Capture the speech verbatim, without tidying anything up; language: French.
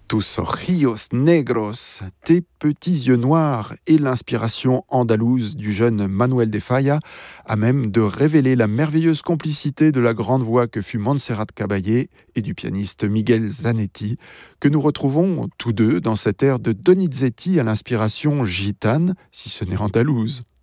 Tus ojillos negros, tes petits yeux noirs, et l'inspiration andalouse du jeune Manuel de Falla, à même de révéler la merveilleuse complicité de la grande voix que fut Montserrat Caballé et du pianiste Miguel Zanetti, que nous retrouvons tous deux dans cet air de Donizetti à l'inspiration gitane, si ce n'est andalouse.